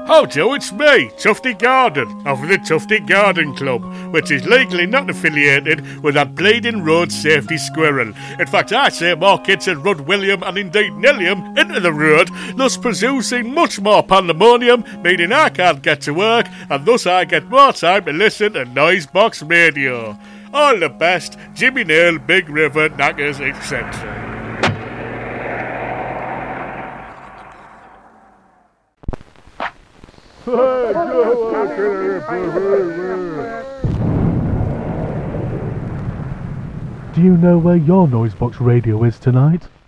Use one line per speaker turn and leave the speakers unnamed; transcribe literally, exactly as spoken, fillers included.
How do, it's me, Tufty Garden, of the Tufty Garden Club, which is legally not affiliated with that bleeding road safety squirrel. In fact, I say more kids had run William and indeed Nilliam into the road, thus producing much more pandemonium, meaning I can't get to work, and thus I get more time to listen to Noisebox Radio. All the best, Jimmy Nail, Big River, Knackers, et cetera.
Do you know where your Noisebox Radio is tonight?